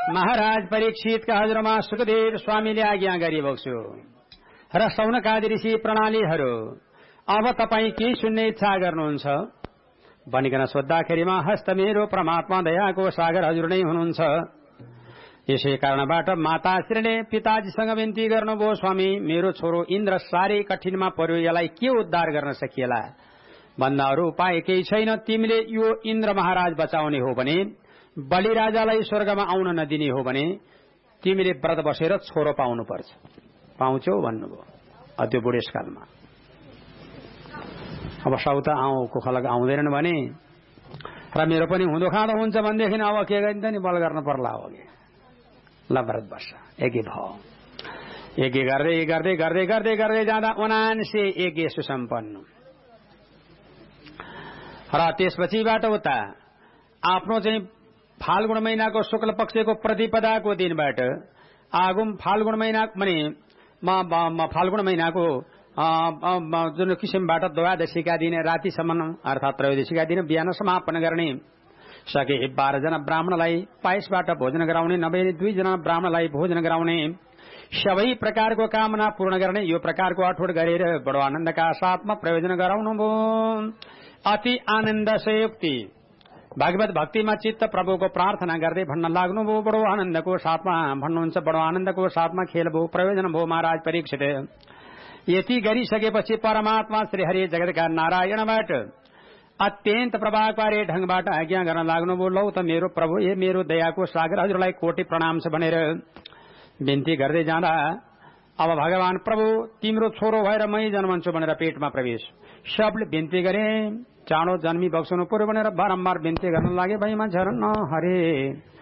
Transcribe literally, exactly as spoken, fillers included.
महाराज परीक्षितका हजुरमा सुखदेव स्वामीले आज्ञा गरिबक्छु र सौनकादि ऋषि प्रणालीहरू अब तपाईँ के सुन्ने इच्छा गर्नुहुन्छ भनिकन सोद्धाखेरिमा हस्त मेरो परमात्मा दयाको सागर हजुर नै हुनुहुन्छ। यसै कारणबाट माताश्रीले पिताजीसँग विन्ती गर्नुभयो, स्वामी मेरो छोरो इन्द्र साह्रै कठिनमा पर्यो, यसलाई के उद्धार गर्न सकिएला भन्दा अरू उपाय केही छैन। तिमीले यो इन्द्र महाराज बचाउने हो भने, बलि राजालाई स्वर्गमा आउन नदिने हो भने तिमीले व्रत बसेर छोरो पाउनुपर्छ। पाउँछौ भन्नुभयो त्यो बुढेसकालमा। अब साउता आउँको खलक आउँदैनन् भने र मेरो पनि हुँदो खाँदो हुन्छ भनेदेखि अब के गरिन्छ नि, बल गर्न पर्ला हो कि ल व्रत बस्छ। यज्ञ भयो, यज्ञ गर्दै गर्दै गर्दै गर्दै गर्दै जाँदा उनान्से यज्ञ सुसम्पन्न र त्यसपछिबाट उता आफ्नो चाहिँ फाल्गुन महिनाको शुक्ल पक्षको प्रतिपदाको दिनबाट आगुम फाल्गुन महिना भने फाल्गुन महिनाको जुन किसिमबाट द्वादशीका दिन रातिसम्म अर्थात् त्रयोदशीका दिन बिहान समापन गर्ने, सके बाह्र जना ब्राह्मणलाई पायसबाट भोजन गराउने, नभए दुईजना ब्राह्मणलाई भोजन गराउने, सबै प्रकारको कामना पूर्ण गर्ने, यो प्रकारको अठोट गरेर बडो आनन्दका साथमा प्रयोजन गराउनुभयो। अति आनन्द संयुक्ति भागवत भक्तिमा चित्त प्रभुको प्रार्थना गर्दै भन्न लाग्नुभयो। बडो आनन्दको साथमा भन्नुहुन्छ, बडो आनन्दको साथमा खेल भयो, प्रयोजन भयो महाराज परीक्षित। यति गरिसकेपछि परमात्मा श्री हरि जगतका नारायणबाट अत्यन्त प्रभावकारी ढंगबाट आज्ञा गर्न लाग्नुभयो। लौ त मेरो प्रभु, ए मेरो दयाको सागर हजुरलाई कोटि प्रणाम छ भनेर विन्ती गर्दै जाँदा अब भगवान प्रभु तिम्रो छोरो भएर मै जन्मन्छु भनेर पेटमा प्रवेश सबले विन्ती गरे, चाँडो जन्मी बक्सनु पर्यो भनेर बारम्बार विन्ती गर्न लागे। भैमा झरन हरे